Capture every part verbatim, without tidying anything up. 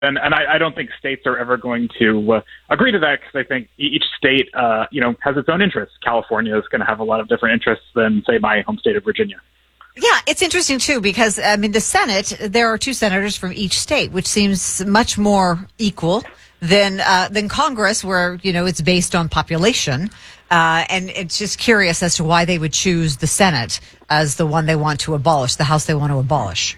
And, and I, I don't think states are ever going to uh, agree to that because I think each state, uh, you know, has its own interests. California is going to have a lot of different interests than, say, my home state of Virginia. Yeah, it's interesting, too, because, I mean, the Senate, there are two senators from each state, which seems much more equal than uh, than Congress, where, you know, it's based on population. Uh, and it's just curious as to why they would choose the Senate as the one they want to abolish, the House they want to abolish.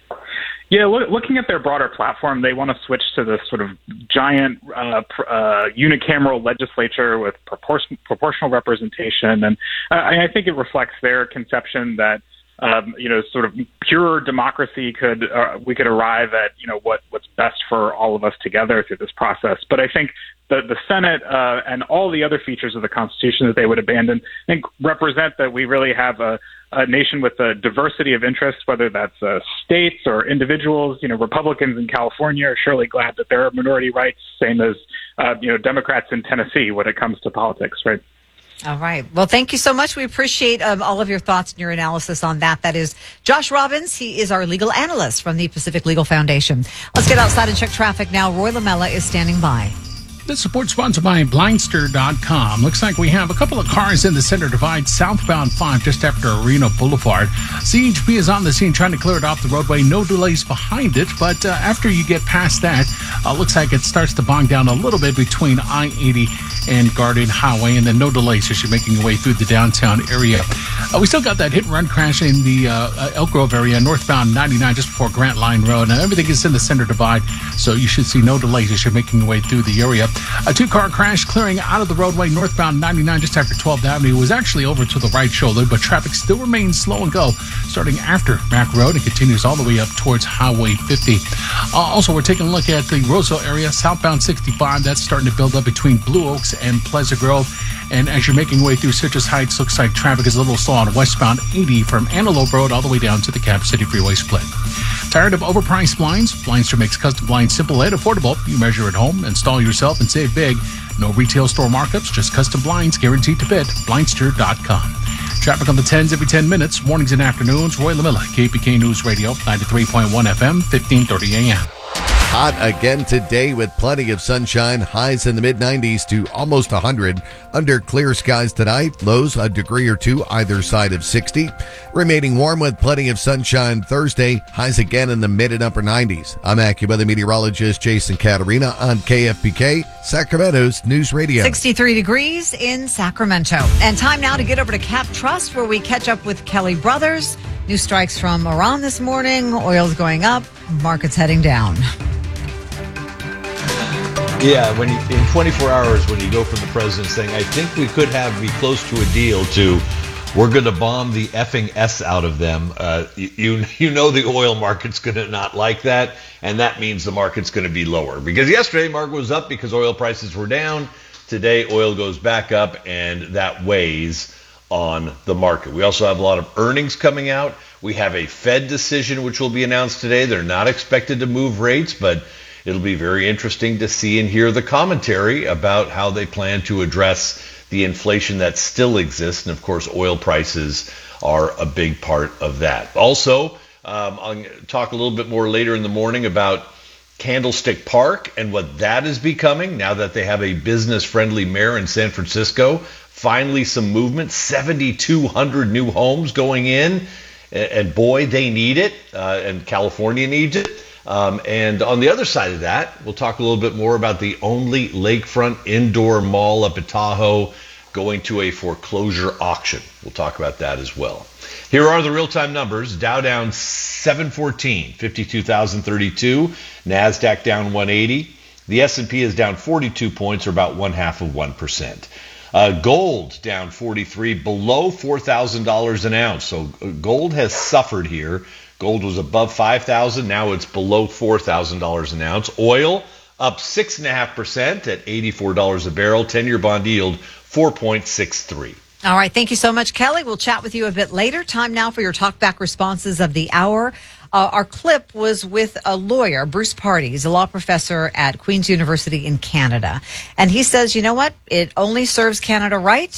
Yeah, look, looking at their broader platform, they want to switch to this sort of giant uh, pr- uh, unicameral legislature with proportion- proportional representation. And uh, I think it reflects their conception that, um, you know, sort of pure democracy could, uh, we could arrive at, you know, what, what's best for all of us together through this process. But I think the, the Senate uh, and all the other features of the Constitution that they would abandon, I think, represent that we really have a a nation with a diversity of interests, whether that's uh, states or individuals. You know, Republicans in California are surely glad that there are minority rights, same as, uh, you know, Democrats in Tennessee when it comes to politics, right? All right. Well, thank you so much. We appreciate um, all of your thoughts and your analysis on that. That is Josh Robbins. He is our legal analyst from the Pacific Legal Foundation. Let's get outside and check traffic now. Roy Lamella is standing by. This support sponsored by Blindster dot com. Looks like we have a couple of cars in the center divide, southbound five, just after Arena Boulevard. C H P is on the scene trying to clear it off the roadway. No delays behind it, but uh, after you get past that, uh, looks like it starts to bog down a little bit between I eighty and Garden Highway, and then no delays as you're making your way through the downtown area. Uh, we still got that hit-and-run crash in the uh, Elk Grove area, northbound ninety-nine, just before Grant Line Road. Now, everything is in the center divide, so you should see no delays as you're making your way through the area. A two-car crash clearing out of the roadway northbound ninety-nine just after twelfth Avenue was actually over to the right shoulder, but traffic still remains slow and go starting after Mack Road and continues all the way up towards Highway fifty. Uh, also, we're taking a look at the Roseville area, southbound sixty-five. That's starting to build up between Blue Oaks and Pleasant Grove. And as you're making your way through Citrus Heights, looks like traffic is a little slow on westbound eighty from Antelope Road all the way down to the Cap City Freeway split. Tired of overpriced blinds? Blindster makes custom blinds simple and affordable. You measure at home, install yourself, and save big. No retail store markups, just custom blinds guaranteed to fit. Blindster dot com. Traffic on the tens every ten minutes, mornings and afternoons. Roy Lamilla, K P K News Radio, ninety-three point one F M, fifteen thirty A M. Hot again today with plenty of sunshine. Highs in the mid nineties to almost one hundred. Under clear skies tonight. Lows a degree or two either side of sixty. Remaining warm with plenty of sunshine Thursday. Highs again in the mid and upper nineties. I'm AccuWeather meteorologist Jason Caterina on K F P K, Sacramento's News Radio. sixty-three degrees in Sacramento. And time now to get over to Cap Trust, where we catch up with Kelly Brothers. New strikes from Iran this morning. Oil's going up. Market's heading down. Yeah, when you, in twenty-four hours, when you go from the president saying, I think we could have be close to a deal, to we're going to bomb the effing S out of them, uh, you you know the oil market's going to not like that, and that means the market's going to be lower. Because yesterday, market was up because oil prices were down. Today, oil goes back up, and that weighs on the market. We also have a lot of earnings coming out. We have a Fed decision, which will be announced today. They're not expected to move rates, but it'll be very interesting to see and hear the commentary about how they plan to address the inflation that still exists. And, of course, oil prices are a big part of that. Also, um, I'll talk a little bit more later in the morning about Candlestick Park and what that is becoming now that they have a business-friendly mayor in San Francisco. Finally, some movement, seventy-two hundred new homes going in. And, boy, they need it, uh, and California needs it. Um, and on the other side of that, we'll talk a little bit more about the only lakefront indoor mall up at Tahoe going to a foreclosure auction. We'll talk about that as well. Here are the real-time numbers. Dow down seven fourteen, fifty-two thousand thirty-two. NASDAQ down one eighty. The S and P is down forty-two points, or about one half of one percent. Uh, gold down forty-three, below four thousand dollars an ounce. So gold has suffered here. Gold was above five thousand dollars. Now it's below four thousand dollars an ounce. Oil up six point five percent at eighty-four dollars a barrel. ten-year bond yield four point six three. All right. Thank you so much, Kelly. We'll chat with you a bit later. Time now for your talkback responses of the hour. Uh, our clip was with a lawyer, Bruce Party. He's a law professor at Queen's University in Canada. And he says, you know what? It only serves Canada right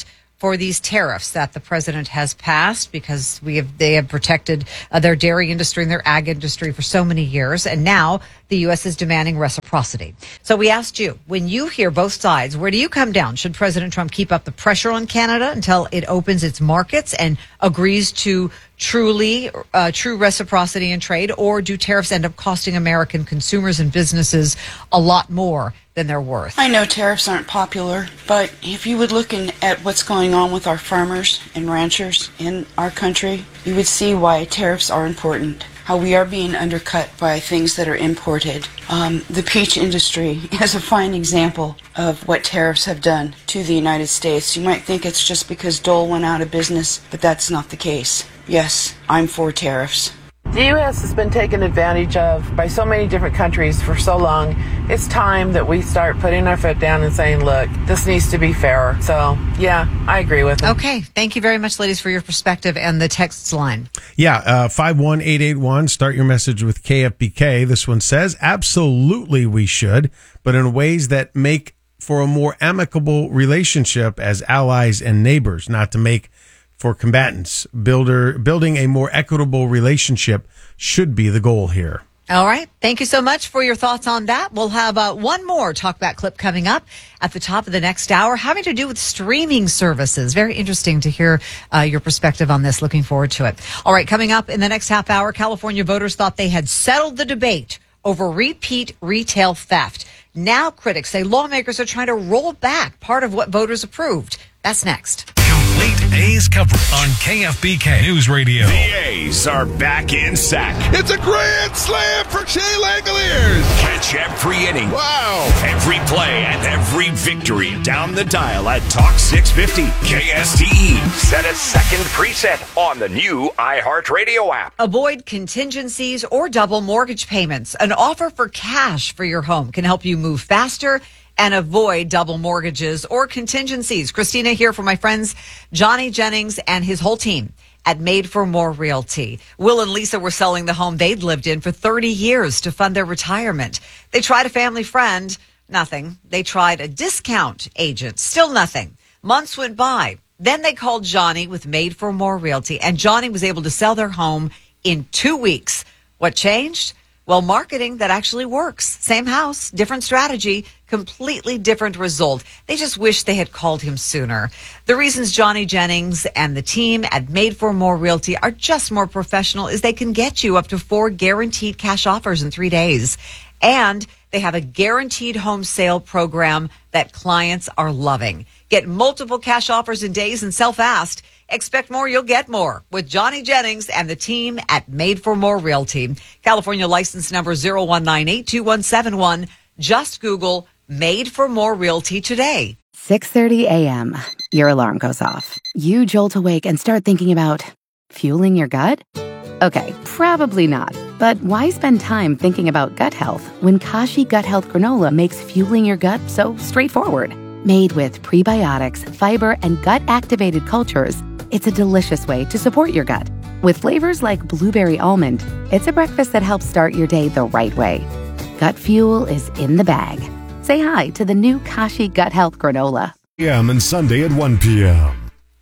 for these tariffs that the president has passed, because we have they have protected uh, their dairy industry and their ag industry for so many years, and now the U S is demanding reciprocity. So we asked you, when you hear both sides, where do you come down? Should President Trump keep up the pressure on Canada until it opens its markets and agrees to truly uh, true reciprocity in trade, or do tariffs end up costing American consumers and businesses a lot more than they're worth? I know tariffs aren't popular, but if you would look in, at what's going on with our farmers and ranchers in our country, you would see why tariffs are important. How we are being undercut by things that are imported. Um, the peach industry is a fine example of what tariffs have done to the United States. You might think it's just because Dole went out of business, but that's not the case. Yes, I'm for tariffs. The U S has been taken advantage of by so many different countries for so long. It's time that we start putting our foot down and saying, look, this needs to be fairer. So, yeah, I agree with them. Okay. Thank you very much, ladies, for your perspective and the texts line. Yeah, uh, five one eight eight one. Start your message with K F B K. This one says, absolutely we should, but in ways that make for a more amicable relationship as allies and neighbors, not to make for combatants. Builder, building a more equitable relationship should be the goal here. All right. Thank you so much for your thoughts on that. We'll have uh, one more talkback clip coming up at the top of the next hour, having to do with streaming services. Very interesting to hear uh, your perspective on this. Looking forward to it. All right. Coming up in the next half hour, California voters thought they had settled the debate over repeat retail theft. Now critics say lawmakers are trying to roll back part of what voters approved. That's next. Complete A's coverage on K F B K News Radio. The A's are back in sack. It's a grand slam for Shea Langoliers. Catch every inning. Wow. Every play and every victory down the dial at Talk six fifty K S T E. Set a second preset on the new iHeartRadio app. Avoid contingencies or double mortgage payments. An offer for cash for your home can help you move faster and avoid double mortgages or contingencies. Christina here for my friends Johnny Jennings and his whole team at Made for More Realty. Will and Lisa were selling the home they'd lived in for thirty years to fund their retirement. They tried a family friend, nothing. They tried a discount agent, still nothing. Months went by. Then they called Johnny with Made for More Realty, and Johnny was able to sell their home in two weeks. What changed? Well, marketing that actually works. Same house, different strategy, completely different result. They just wish they had called him sooner. The reasons Johnny Jennings and the team at Made for More Realty are just more professional is they can get you up to four guaranteed cash offers in three days. And they have a guaranteed home sale program that clients are loving. Get multiple cash offers in days and sell fast. Expect more, you'll get more with Johnny Jennings and the team at Made for More Realty. California license number zero one nine eight two one seven one. Just Google Made for More Realty today. six thirty a.m. Your alarm goes off. You jolt awake and start thinking about fueling your gut? Okay, probably not. But why spend time thinking about gut health when Kashi Gut Health Granola makes fueling your gut so straightforward? Made with prebiotics, fiber, and gut-activated cultures, it's a delicious way to support your gut. With flavors like blueberry almond, it's a breakfast that helps start your day the right way. Gut fuel is in the bag. Say hi to the new Kashi Gut Health Granola. p m and Sunday at one p.m.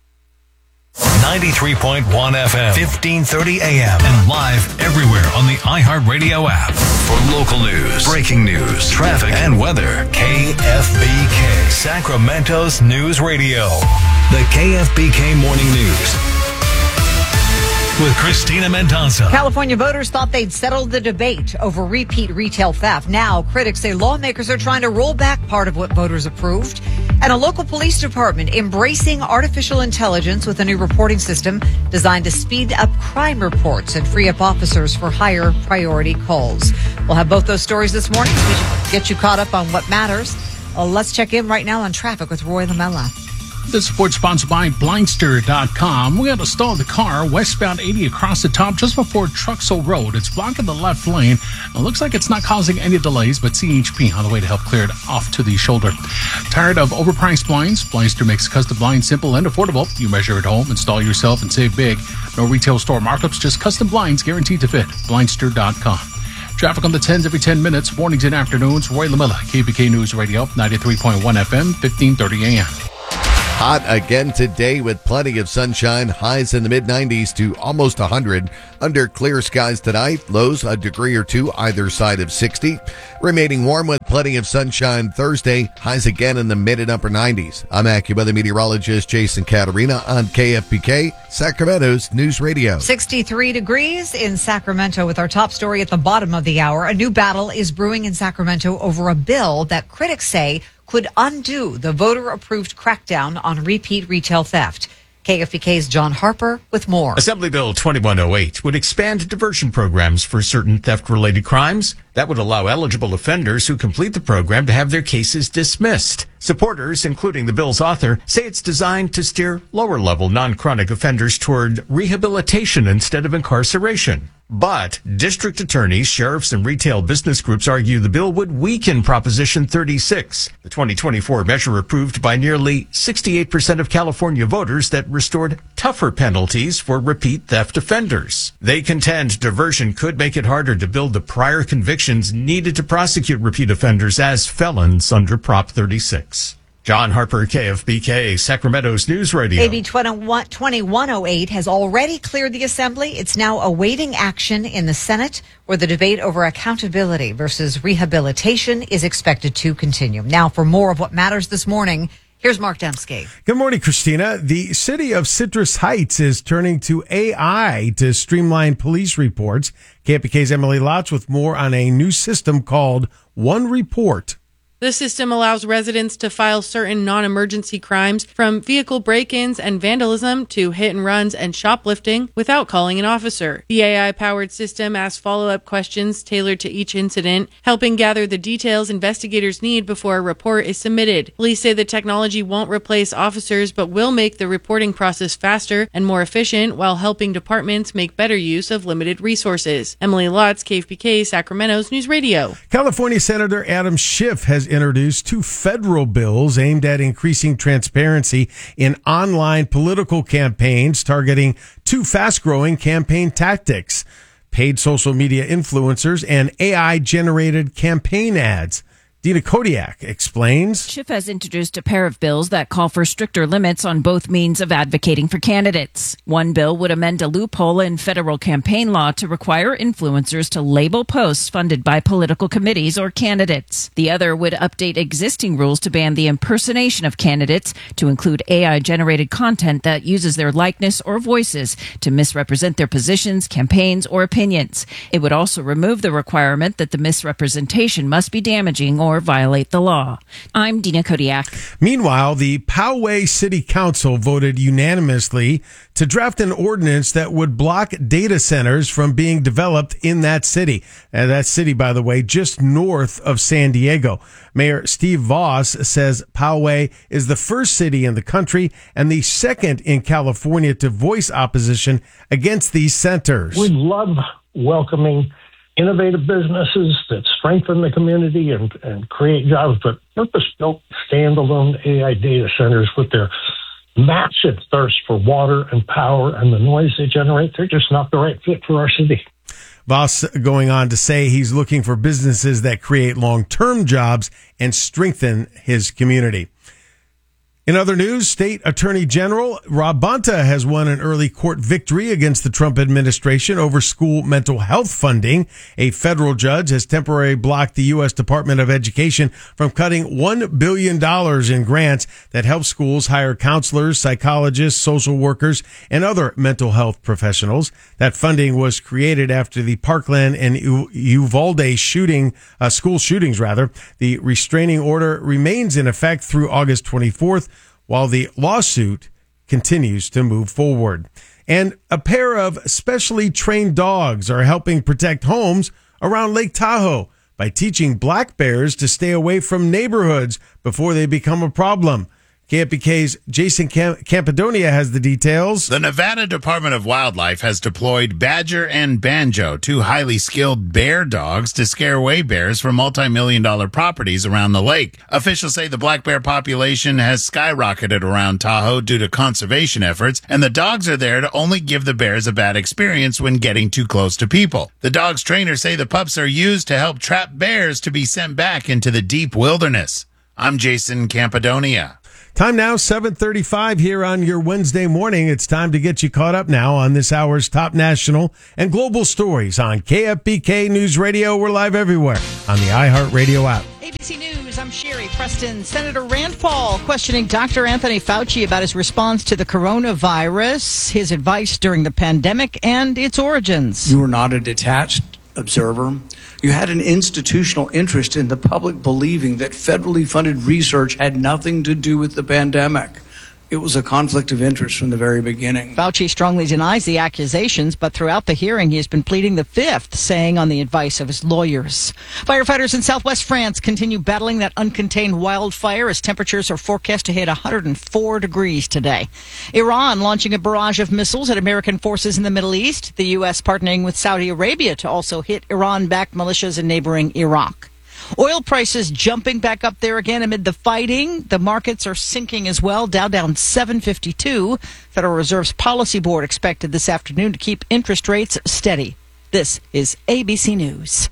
ninety-three point one F M, fifteen thirty A M, and live everywhere on the iHeartRadio app. For local news, breaking news, traffic, and weather, K F B K, Sacramento's News Radio. The K F B K Morning News with Christina Mendoza. California voters thought they'd settled the debate over repeat retail theft. Now, critics say lawmakers are trying to roll back part of what voters approved. And a local police department embracing artificial intelligence with a new reporting system designed to speed up crime reports and free up officers for higher priority calls. We'll have both those stories this morning so we can get you caught up on what matters. Well, let's check in right now on traffic with Roy Lamella. This report sponsored by Blindster dot com. We had to stall the car westbound eighty across the top just before Truxell Road. It's blocking the left lane. It looks like it's not causing any delays, but C H P on the way to help clear it off to the shoulder. Tired of overpriced blinds? Blindster makes custom blinds simple and affordable. You measure at home, install yourself, and save big. No retail store markups, just custom blinds guaranteed to fit. Blindster dot com. Traffic on the tens every ten minutes, mornings and afternoons. Roy Lamella, K B K News Radio, ninety-three point one F M, fifteen thirty A M. Hot again today with plenty of sunshine. Highs in the mid nineties to almost one hundred. Under clear skies tonight. Lows a degree or two either side of sixty. Remaining warm with plenty of sunshine Thursday. Highs again in the mid and upper nineties. I'm AccuWeather meteorologist Jason Caterina on K F B K, Sacramento's News Radio. sixty-three degrees in Sacramento with our top story at the bottom of the hour. A new battle is brewing in Sacramento over a bill that critics say could undo the voter-approved crackdown on repeat retail theft. K F B K's John Harper with more. Assembly Bill twenty-one oh eight would expand diversion programs for certain theft-related crimes. That would allow eligible offenders who complete the program to have their cases dismissed. Supporters, including the bill's author, say it's designed to steer lower-level non-chronic offenders toward rehabilitation instead of incarceration. But district attorneys, sheriffs, and retail business groups argue the bill would weaken Proposition thirty-six, the twenty twenty-four measure approved by nearly sixty-eight percent of California voters that restored tougher penalties for repeat theft offenders. They contend diversion could make it harder to build the prior convictions needed to prosecute repeat offenders as felons under Prop thirty-six. John Harper, K F B K, Sacramento's News Radio. A B twenty-one oh eight has already cleared the Assembly. It's now awaiting action in the Senate, where the debate over accountability versus rehabilitation is expected to continue. Now, for more of what matters this morning, here's Mark Dembski. Good morning, Christina. The city of Citrus Heights is turning to A I to streamline police reports. K F B K's Emily Lotz with more on a new system called One Report. The system allows residents to file certain non-emergency crimes, from vehicle break-ins and vandalism to hit and runs and shoplifting, without calling an officer. The A I-powered system asks follow-up questions tailored to each incident, helping gather the details investigators need before a report is submitted. Police say the technology won't replace officers, but will make the reporting process faster and more efficient while helping departments make better use of limited resources. Emily Lotz, K F B K, Sacramento's News Radio. California Senator Adam Schiff has introduced two federal bills aimed at increasing transparency in online political campaigns, targeting two fast-growing campaign tactics: paid social media influencers and A I-generated campaign ads. Dina Kodiak explains. Schiff has introduced a pair of bills that call for stricter limits on both means of advocating for candidates. One bill would amend a loophole in federal campaign law to require influencers to label posts funded by political committees or candidates. The other would update existing rules to ban the impersonation of candidates, to include A I-generated content that uses their likeness or voices to misrepresent their positions, campaigns, or opinions. It would also remove the requirement that the misrepresentation must be damaging or violate the law. I'm Dina Kodiak. Meanwhile, the Poway City Council voted unanimously to draft an ordinance that would block data centers from being developed in that city. And that city, by the way, just north of San Diego. Mayor Steve Voss says Poway is the first city in the country and the second in California to voice opposition against these centers. We love welcoming innovative businesses that strengthen the community and, and create jobs, but purpose-built standalone A I data centers with their massive thirst for water and power and the noise they generate, they're just not the right fit for our city. Voss going on to say he's looking for businesses that create long-term jobs and strengthen his community. In other news, State Attorney General Rob Bonta has won an early court victory against the Trump administration over school mental health funding. A federal judge has temporarily blocked the U S Department of Education from cutting one billion dollars in grants that help schools hire counselors, psychologists, social workers, and other mental health professionals. That funding was created after the Parkland and Uvalde shooting, uh, school shootings, rather. The restraining order remains in effect through August twenty-fourth, while the lawsuit continues to move forward. And a pair of specially trained dogs are helping protect homes around Lake Tahoe by teaching black bears to stay away from neighborhoods before they become a problem. K F B K's Jason Camp- Campidonia has the details. The Nevada Department of Wildlife has deployed Badger and Banjo, two highly skilled bear dogs, to scare away bears from multi-million dollar properties around the lake. Officials say the black bear population has skyrocketed around Tahoe due to conservation efforts, and the dogs are there to only give the bears a bad experience when getting too close to people. The dogs' trainers say the pups are used to help trap bears to be sent back into the deep wilderness. I'm Jason Campidonia. Time now, seven thirty-five here on your Wednesday morning. It's time to get you caught up now on this hour's top national and global stories on K F B K News Radio. We're live everywhere on the iHeartRadio app. A B C News, I'm Sherry Preston. Senator Rand Paul questioning Doctor Anthony Fauci about his response to the coronavirus, his advice during the pandemic, and its origins. You were not a detached observer. You had an institutional interest in the public believing that federally funded research had nothing to do with the pandemic. It was a conflict of interest from the very beginning. Fauci strongly denies the accusations, but throughout the hearing, he has been pleading the fifth, saying on the advice of his lawyers. Firefighters in southwest France continue battling that uncontained wildfire as temperatures are forecast to hit one hundred four degrees today. Iran launching a barrage of missiles at American forces in the Middle East. The U S partnering with Saudi Arabia to also hit Iran-backed militias in neighboring Iraq. Oil prices jumping back up there again amid the fighting. The markets are sinking as well. Dow down seven fifty-two. Federal Reserve's Policy Board expected this afternoon to keep interest rates steady. This is A B C News.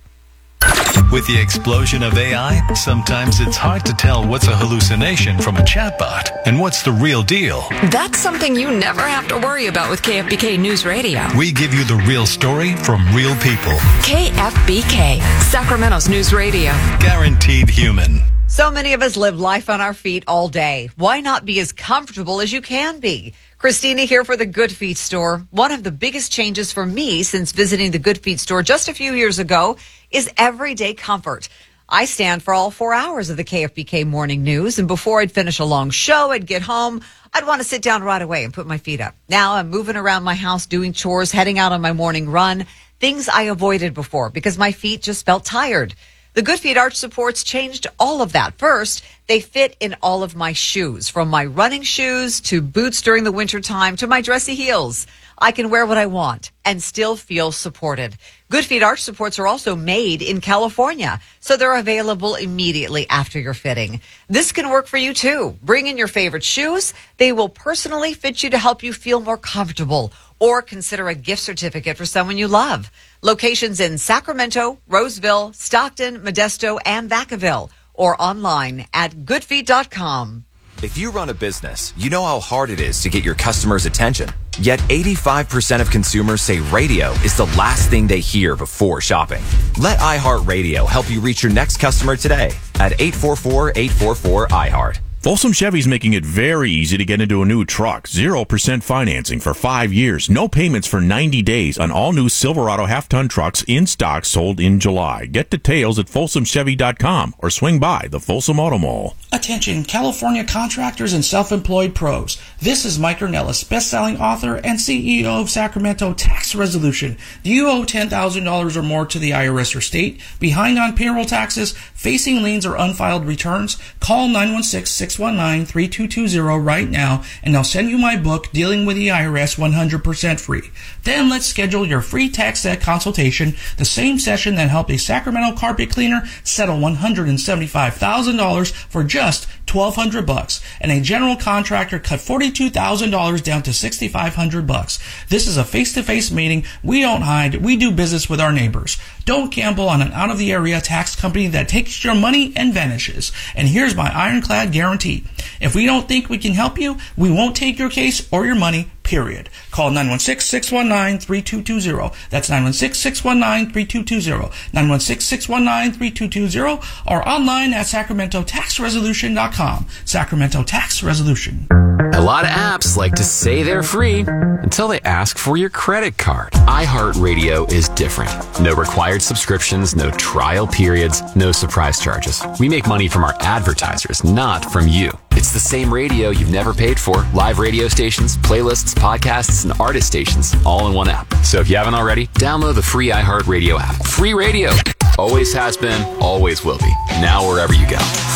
With the explosion of A I, sometimes it's hard to tell what's a hallucination from a chatbot and what's the real deal. That's something you never have to worry about with K F B K News Radio. We give you the real story from real people. K F B K, Sacramento's News Radio. Guaranteed human. So many of us live life on our feet all day. Why not be as comfortable as you can be? Christina here for the Good Feet store. One of the biggest changes for me since visiting the Good Feet store just a few years ago is everyday comfort. I stand for all four hours of the K F B K morning news, and before I'd finish a long show, I'd get home, I'd want to sit down right away and put my feet up. Now I'm moving around my house, doing chores, heading out on my morning run, things I avoided before because my feet just felt tired. The Good Feet arch supports changed all of that. First, they fit in all of my shoes, from my running shoes to boots during the wintertime to my dressy heels. I can wear what I want and still feel supported. Good Feet arch supports are also made in California, so they're available immediately after your fitting. This can work for you too. Bring in your favorite shoes. They will personally fit you to help you feel more comfortable, or consider a gift certificate for someone you love. Locations in Sacramento, Roseville, Stockton, Modesto, and Vacaville, or online at good feet dot com. If you run a business, you know how hard it is to get your customers' attention. Yet eighty-five percent of consumers say radio is the last thing they hear before shopping. Let iHeartRadio help you reach your next customer today at eight four four, eight four four, I heart. Folsom Chevy's making it very easy to get into a new truck. zero percent financing for five years. No payments for ninety days on all new Silverado half-ton trucks in stock sold in July. Get details at folsom chevy dot com or swing by the Folsom Auto Mall. Attention, California contractors and self-employed pros. This is Mike Ornelas, best-selling author and C E O of Sacramento Tax Resolution. Do you owe ten thousand dollars or more to the I R S or state? Behind on payroll taxes? Facing liens or unfiled returns? Call nine one six, six one nine, three two two zero right now, and I'll send you my book, Dealing with the I R S, one hundred percent free. Then let's schedule your free tax debt consultation, the same session that helped a Sacramento carpet cleaner settle one hundred seventy-five thousand dollars for just twelve hundred bucks, and a general contractor cut forty-two thousand dollars down to sixty-five hundred bucks. This is a face-to-face meeting. We don't hide. We do business with our neighbors. Don't gamble on an out-of-the-area tax company that takes your money and vanishes. And here's my ironclad guarantee. If we don't think we can help you, we won't take your case or your money, period. Call nine one six, six one nine, three two two zero. That's nine one six, six one nine, three two two zero. nine one six, six one nine, three two two zero or online at sacramento tax resolution dot com. Sacramento Tax Resolution. A lot of apps like to say they're free until they ask for your credit card. iHeartRadio is different. No required subscriptions, no trial periods, no surprise charges. We make money from our advertisers, not from you. It's the same radio you've never paid for. Live radio stations, playlists, podcasts, and artist stations, all in one app. So if you haven't already, download the free iHeartRadio app. Free radio. Always has been, always will be. Now wherever you go.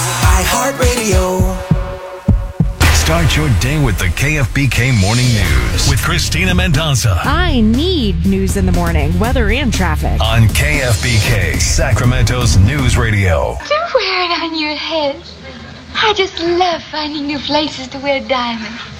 iHeartRadio. Start your day with the K F B K Morning News with Christina Mendoza I need news in the morning, weather and traffic. on K F B K, Sacramento's News Radio. Do wear it on your head. I just love finding new places to wear diamonds.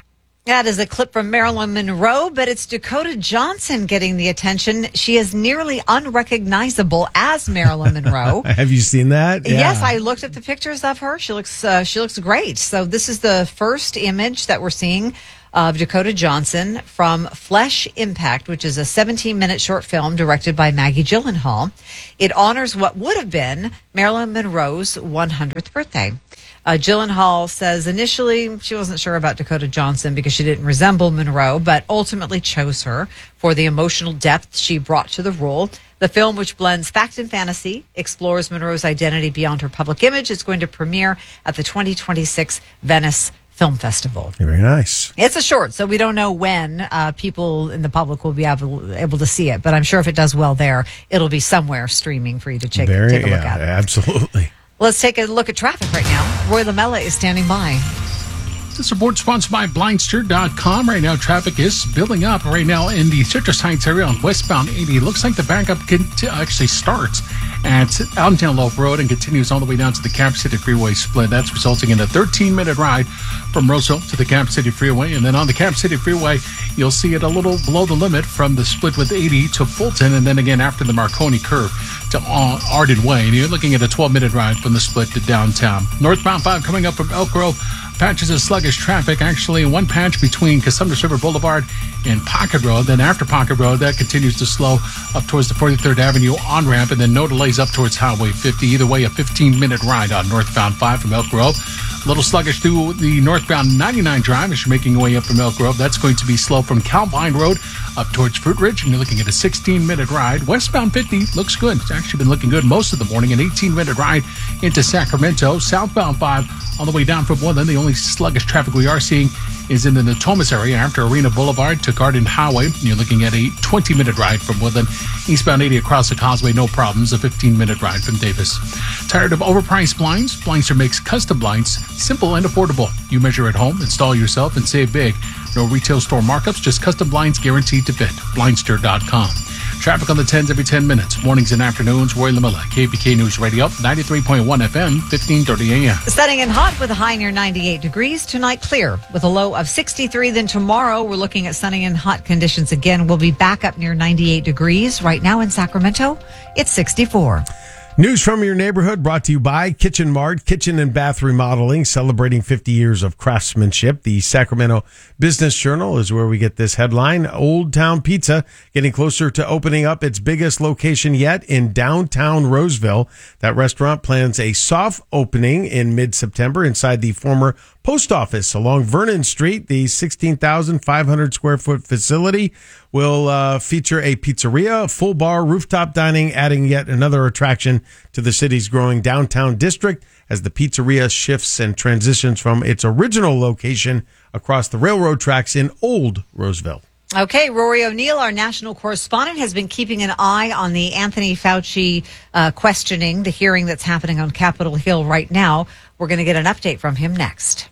That is a clip from Marilyn Monroe, but it's Dakota Johnson getting the attention. She is nearly unrecognizable as Marilyn Monroe. Have you seen that? Yeah. Yes, I looked at the pictures of her. She looks uh, she looks great. So this is the first image that we're seeing of Dakota Johnson from Flesh Impact, which is a seventeen-minute short film directed by Maggie Gyllenhaal. It honors what would have been Marilyn Monroe's one hundredth birthday. Uh, Gyllenhaal says initially she wasn't sure about Dakota Johnson because she didn't resemble Monroe, but ultimately chose her for the emotional depth she brought to the role. The film, which blends fact and fantasy, explores Monroe's identity beyond her public image. It's going to premiere at the twenty twenty-six Venice Film Festival. Very nice. It's a short, so we don't know when uh, people in the public will be able, able to see it, but I'm sure if it does well there, it'll be somewhere streaming for you to check, Very, take a look yeah, at. Absolutely. Let's take a look at traffic right now. Roy Lamella is standing by. This report sponsored by Blindster dot com. Right now, traffic is building up right now in the Citrus Heights area on westbound eighty. Looks like the backup conti- actually starts at Antelope Road and continues all the way down to the Cap City Freeway split. That's resulting in a thirteen-minute ride from Roseville to the Cap City Freeway. And then on the Cap City Freeway, you'll see it a little below the limit from the split with eighty to Fulton, and then again after the Marconi curve to Arden Way. And you're looking at a twelve-minute ride from the split to downtown. Northbound five coming up from Elk Grove. Patches of sluggish traffic, actually one patch between Casumnas River Boulevard and Pocket Road. Then after Pocket Road, that continues to slow up towards the forty-third Avenue on-ramp, and then no delays up towards Highway fifty. Either way, a fifteen-minute ride on northbound five from Elk Grove. A little sluggish through the northbound ninety-nine drive as you're making your way up from Elk Grove. That's going to be slow from Calvine Road up towards Fruit Ridge, and you're looking at a sixteen-minute ride. Westbound fifty looks good. It's actually been looking good most of the morning. An eighteen-minute ride into Sacramento. Southbound five all the way down from Woodland. The only sluggish traffic we are seeing is in the Natomas area after Arena Boulevard to Garden Highway. You're looking at a twenty-minute ride from Woodland. Eastbound eighty across the causeway, no problems. A fifteen-minute ride from Davis. Tired of overpriced blinds? Blindster makes custom blinds simple and affordable. You measure at home, install yourself, and save big. No retail store markups, just custom blinds guaranteed to fit. Blindster dot com. Traffic on the tens every ten minutes. Mornings and afternoons. Roy Lamella, K P K News Radio, ninety-three point one F M, fifteen thirty A M. Sunny and hot with a high near ninety-eight degrees. Tonight, clear with a low of sixty-three. Then tomorrow, we're looking at sunny and hot conditions again. We'll be back up near ninety-eight degrees. Right now in Sacramento, it's sixty-four. News from your neighborhood brought to you by Kitchen Mart, Kitchen and Bath Remodeling, celebrating fifty years of craftsmanship. The Sacramento Business Journal is where we get this headline. Old Town Pizza getting closer to opening up its biggest location yet in downtown Roseville. That restaurant plans a soft opening in mid-September inside the former post office along Vernon Street. The sixteen thousand five hundred square foot facility will uh, feature a pizzeria, full bar, rooftop dining, adding yet another attraction to the city's growing downtown district as the pizzeria shifts and transitions from its original location across the railroad tracks in Old Roseville. Okay, Rory O'Neill, our national correspondent, has been keeping an eye on the Anthony Fauci uh, questioning, the hearing that's happening on Capitol Hill right now. We're going to get an update from him next.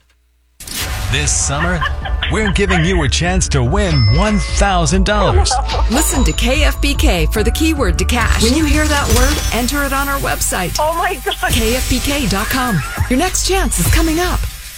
This summer, we're giving you a chance to win one thousand dollars. Listen to K F B K for the keyword to cash. When you hear that word, enter it on our website. Oh my God. K F B K dot com. Your next chance is coming up.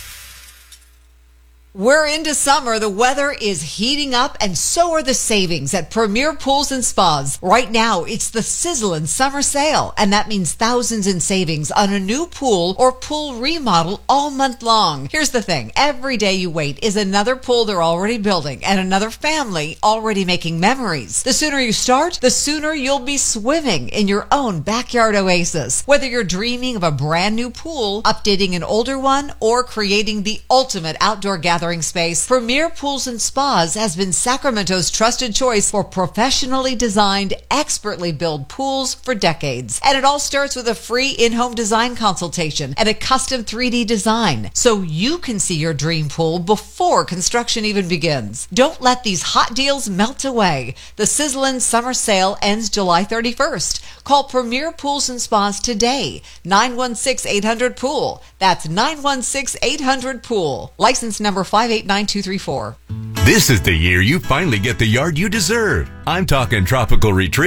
We're into summer. The weather is heating up, and so are the savings at Premier Pools and Spas. Right now, it's the sizzling summer sale, and that means thousands in savings on a new pool or pool remodel all month long. Here's the thing. Every day you wait is another pool they're already building and another family already making memories. The sooner you start, the sooner you'll be swimming in your own backyard oasis. Whether you're dreaming of a brand new pool, updating an older one, or creating the ultimate outdoor gathering space, Premier Pools and Spas has been Sacramento's trusted choice for professionally designed, expertly built pools for decades. And it all starts with a free in-home design consultation and a custom three D design, so you can see your dream pool before construction even begins. Don't let these hot deals melt away. The sizzling summer sale ends July thirty-first. Call Premier Pools and Spas today. nine one six, eight hundred, pool. That's nine one six, eight hundred, pool. License number five eight nine two three four. This is the year you finally get the yard you deserve. I'm talking Tropical Retreat.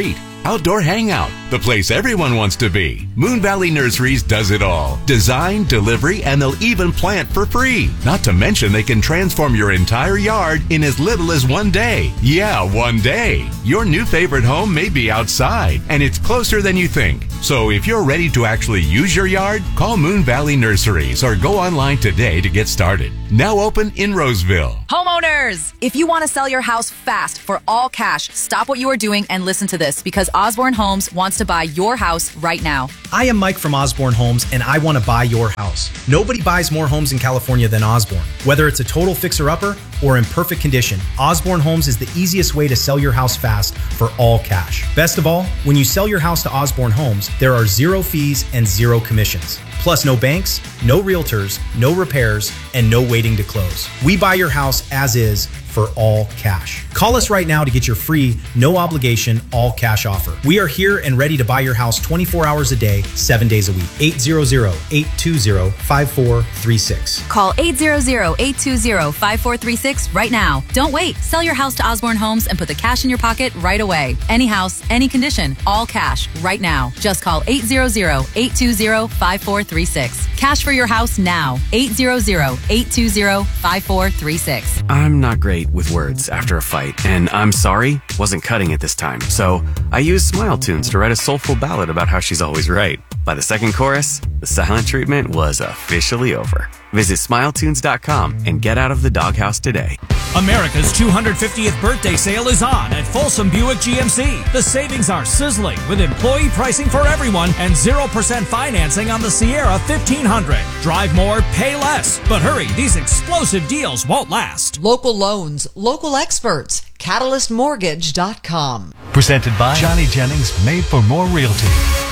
outdoor hangout, the place everyone wants to be. Moon Valley Nurseries does it all. Design, delivery, and they'll even plant for free. Not to mention they can transform your entire yard in as little as one day. Yeah, one day. Your new favorite home may be outside, and it's closer than you think. So if you're ready to actually use your yard, call Moon Valley Nurseries or go online today to get started. Now open in Roseville. Homeowners, if you want to sell your house fast for all cash, stop what you are doing and listen to this, because Osborne Homes wants to buy your house right now. I am Mike from Osborne Homes, and I want to buy your house. Nobody buys more homes in California than Osborne. Whether it's a total fixer-upper or in perfect condition, Osborne Homes is the easiest way to sell your house fast for all cash. Best of all, when you sell your house to Osborne Homes, there are zero fees and zero commissions. Plus no banks, no realtors, no repairs, and no waiting to close. We buy your house as is for all cash. Call us right now to get your free, no obligation, all cash offer. We are here and ready to buy your house twenty-four hours a day, seven days a week. eight hundred, eight two zero, five four three six. Call eight hundred, eight two zero, five four three six right now. Don't wait. Sell your house to Osborne Homes and put the cash in your pocket right away. Any house, any condition, all cash right now. Just call eight hundred, eight two zero, five four three six. Cash for your house now. eight hundred, eight two zero, five four three six. I'm not great with words after a fight, and I'm sorry wasn't cutting it this time. So I used Smile Tunes to write a soulful ballad about how she's always right. By the second chorus, the silent treatment was officially over. Visit smile tunes dot com and get out of the doghouse today. America's two hundred fiftieth birthday sale is on at Folsom Buick G M C. The savings are sizzling with employee pricing for everyone and zero percent financing on the Sierra fifteen hundred. Drive more, pay less. But hurry, these explosive deals won't last. Local loans, local experts, catalyst mortgage dot com. Presented by Johnny Jennings, Made for More Realty.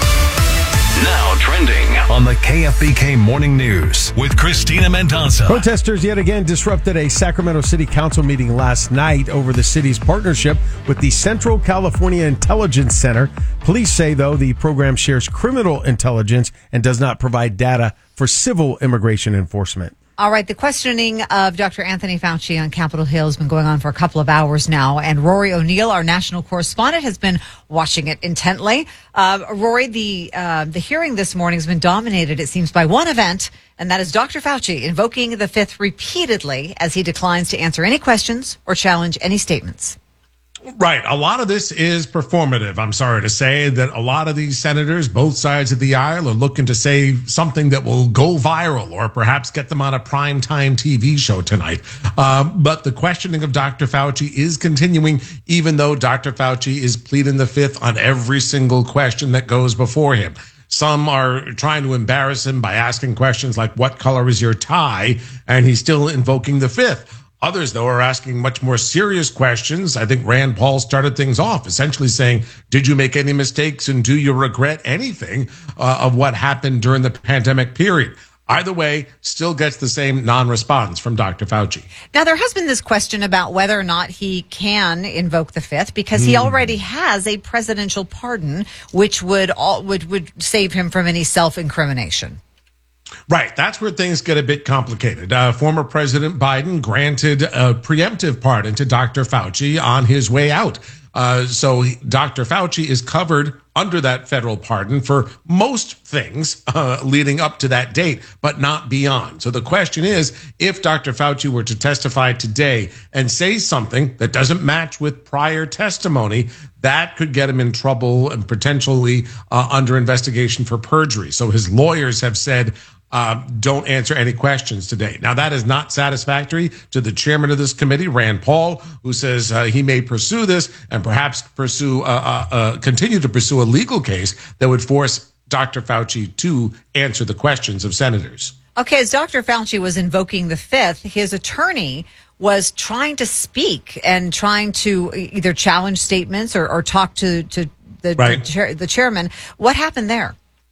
Now trending on the K F B K Morning News with Christina Mendoza. Protesters yet again disrupted a Sacramento City Council meeting last night over the city's partnership with the Central California Intelligence Center. Police say, though, the program shares criminal intelligence and does not provide data for civil immigration enforcement. All right, the questioning of Doctor Anthony Fauci on Capitol Hill has been going on for a couple of hours now, and Rory O'Neill, our national correspondent, has been watching it intently. Uh, Rory, the uh, the hearing this morning has been dominated, it seems, by one event, and that is Doctor Fauci invoking the fifth repeatedly as he declines to answer any questions or challenge any statements. Right. A lot of this is performative. I'm sorry to say that a lot of these senators, both sides of the aisle, are looking to say something that will go viral or perhaps get them on a primetime T V show tonight. Um, but the questioning of Doctor Fauci is continuing, even though Doctor Fauci is pleading the fifth on every single question that goes before him. Some are trying to embarrass him by asking questions like, what color is your tie? And he's still invoking the fifth. Others, though, are asking much more serious questions. I think Rand Paul started things off, essentially saying, did you make any mistakes and do you regret anything uh, of what happened during the pandemic period? Either way, still gets the same non-response from Doctor Fauci. Now, there has been this question about whether or not he can invoke the fifth, because he mm. already has a presidential pardon, which would all, would would save him from any self-incrimination. Right. That's where things get a bit complicated. Uh, former President Biden granted a preemptive pardon to Doctor Fauci on his way out. Uh, so he, Doctor Fauci is covered under that federal pardon for most things uh, leading up to that date, but not beyond. So the question is, if Doctor Fauci were to testify today and say something that doesn't match with prior testimony, that could get him in trouble and potentially uh, under investigation for perjury. So his lawyers have said, Uh, don't answer any questions today. Now, that is not satisfactory to the chairman of this committee, Rand Paul, who says uh, he may pursue this and perhaps pursue, uh, uh, uh, continue to pursue a legal case that would force Doctor Fauci to answer the questions of senators. Okay, as Doctor Fauci was invoking the fifth, his attorney was trying to speak and trying to either challenge statements or, or talk to, to the, right. the, chair, the chairman. What happened there?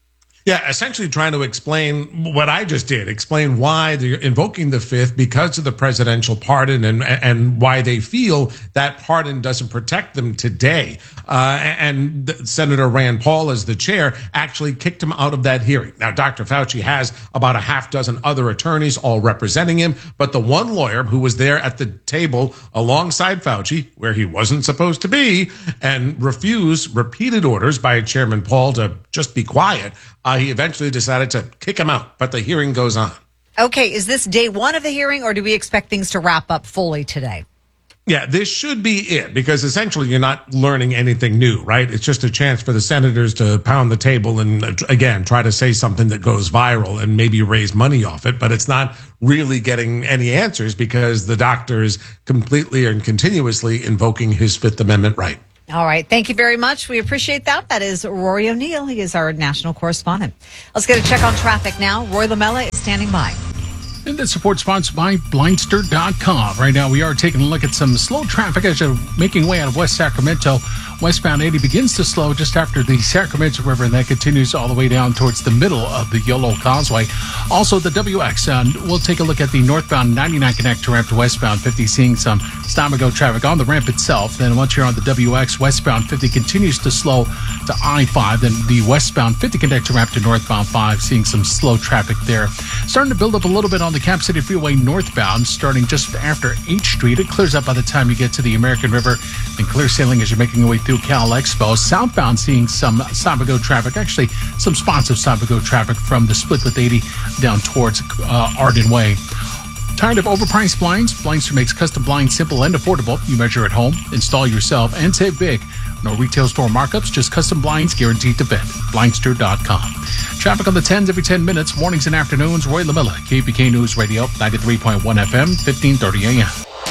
Yeah, essentially trying to explain what I just did, explain why they're invoking the fifth because of the presidential pardon and and why they feel that pardon doesn't protect them today. Uh, and Senator Rand Paul, as the chair, actually kicked him out of that hearing. Now, Doctor Fauci has about a half dozen other attorneys all representing him, but the one lawyer who was there at the table alongside Fauci, where he wasn't supposed to be, and refused repeated orders by Chairman Paul to just be quiet, Uh, he eventually decided to kick him out, but the hearing goes on. Okay, is this day one of the hearing, or do we expect things to wrap up fully today? Yeah, this should be it, because essentially you're not learning anything new, right? It's just a chance for the senators to pound the table and, uh, again, try to say something that goes viral and maybe raise money off it, but it's not really getting any answers because the doctor is completely and continuously invoking his Fifth Amendment right. All right. Thank you very much. We appreciate that. That is Rory O'Neill. He is our national correspondent. Let's get a check on traffic now. Roy Lamella is standing by. And this support sponsored by Blindster dot com. Right now, we are taking a look at some slow traffic as you're making way out of West Sacramento. Westbound eighty begins to slow just after the Sacramento River, and that continues all the way down towards the middle of the Yolo Causeway. Also, the W X, uh, we'll take a look at the northbound ninety-nine connector ramp to westbound fifty, seeing some stop-and-go traffic on the ramp itself. Then once you're on the W X, westbound fifty continues to slow to I five. Then the westbound fifty connector ramp to northbound five, seeing some slow traffic there. Starting to build up a little bit on the Cap City Freeway northbound, starting just after H Street. It clears up by the time you get to the American River, and clear sailing as you're making your way through Cal Expo. Southbound seeing some stop-and-go traffic, actually some spots of stop-and-go traffic from the split with eighty down towards uh, Arden Way. Tired of overpriced blinds? Blindster makes custom blinds simple and affordable. You measure at home, install yourself, and save big. No retail store markups, just custom blinds guaranteed to fit. Blindster dot com. Traffic on the tens every ten minutes, mornings and afternoons. Roy Lamella, K P K News Radio, ninety-three point one F M, fifteen thirty A M.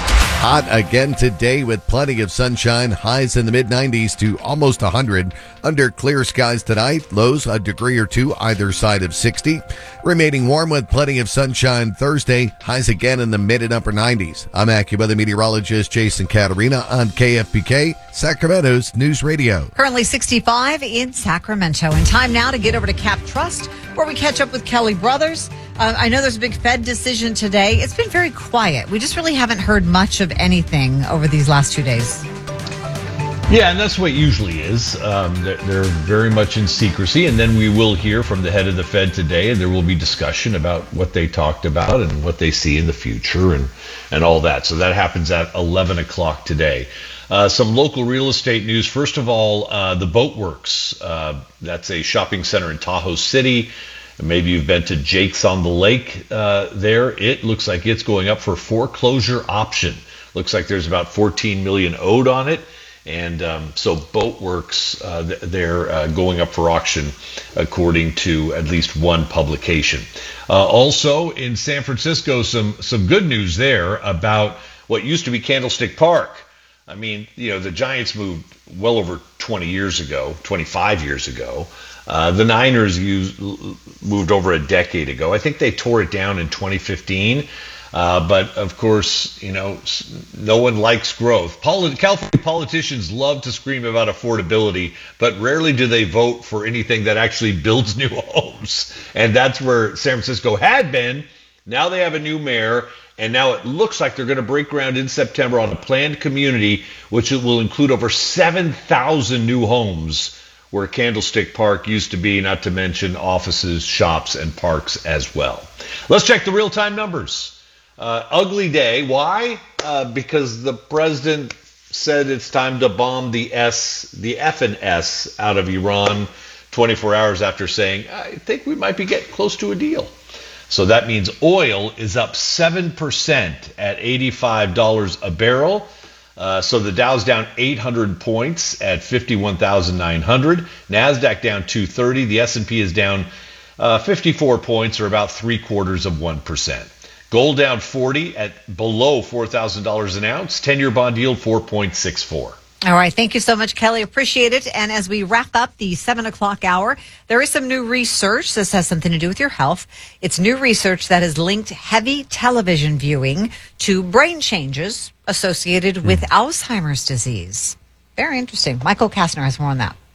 Hot again today with plenty of sunshine. Highs in the mid nineties to almost one hundred. Under clear skies tonight. Lows a degree or two either side of sixty. Remaining warm with plenty of sunshine Thursday. Highs again in the mid and upper nineties. I'm AccuWeather meteorologist Jason Caterina on K F B K, Sacramento's News Radio. Currently sixty-five in Sacramento. And time now to get over to Cap Trust, where we catch up with Kelly Brothers. Uh, I know there's a big Fed decision today. It's been very quiet. We just really haven't heard much of anything over these last two days. Yeah, and that's what it usually is. Um, they're, they're very much in secrecy, and then we will hear from the head of the Fed today, and there will be discussion about what they talked about and what they see in the future and, and all that. So that happens at eleven o'clock today. Uh, some local real estate news. First of all, uh, the Boatworks. Uh, that's a shopping center in Tahoe City. Maybe you've been to Jake's on the Lake uh, there. It looks like it's going up for foreclosure option. Looks like there's about fourteen million dollars owed on it. And um, so Boatworks, uh, they're uh, going up for auction, according to at least one publication. Uh, also in San Francisco, some some good news there about what used to be Candlestick Park. I mean, you know, the Giants moved well over twenty years ago, twenty-five years ago. Uh, the Niners used, moved over a decade ago. I think they tore it down in twenty fifteen. Uh, but, of course, you know, no one likes growth. Poli- California politicians love to scream about affordability, but rarely do they vote for anything that actually builds new homes. And that's where San Francisco had been. Now they have a new mayor, and now it looks like they're going to break ground in September on a planned community, which will include over seven thousand new homes where Candlestick Park used to be, not to mention offices, shops, and parks as well. Let's check the real-time numbers. Uh, ugly day. Why? Uh, because the president said it's time to bomb the S, the F and S out of Iran twenty-four hours after saying, I think we might be getting close to a deal. So that means oil is up seven percent at eighty-five dollars a barrel. Uh, so the Dow's down eight hundred points at fifty-one thousand nine hundred. NASDAQ down two thirty. The S and P is down uh, fifty-four points, or about three quarters of one percent. Gold down forty at below four thousand dollars an ounce. ten-year bond yield four point six four. All right. Thank you so much, Kelly. Appreciate it. And as we wrap up the seven o'clock hour, there is some new research. This has something to do with your health. It's new research that has linked heavy television viewing to brain changes associated with mm. Alzheimer's disease. Very interesting. Michael Kastner has more on that.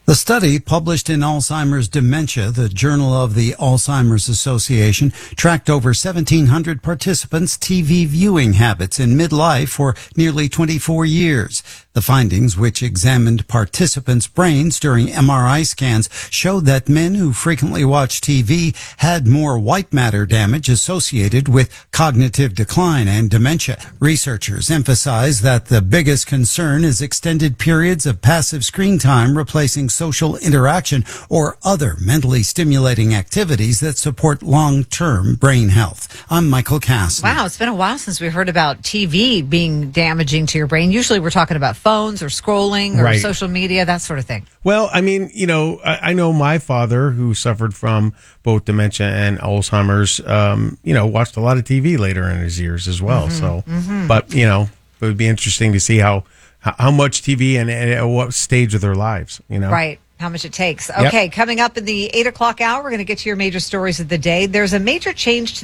The study, published in Alzheimer's Dementia, the Journal of the Alzheimer's Association, tracked over seventeen hundred participants' T V viewing habits in midlife for nearly twenty-four years. The findings, which examined participants' brains during M R I scans, showed that men who frequently watched T V had more white matter damage associated with cognitive decline and dementia. Researchers emphasize that the biggest concern is extended periods of passive screen time replacing social interaction or other mentally stimulating activities that support long-term brain health. I'm Michael Cass. Wow, it's been a while since we heard about T V being damaging to your brain. Usually we're talking about phones or scrolling or Right. social media, that sort of thing. Well, I mean, you know, I, I know my father, who suffered from both dementia and Alzheimer's, um, you know, watched a lot of T V later in his years as well. Mhm, So, mhm. but, you know, it would be interesting to see how, how how much T V and, and at what stage of their lives, you know? Right. How much it takes. Yep. Okay, coming up in the eight o'clock hour, we're going to get to your major stories of the day. There's a major change to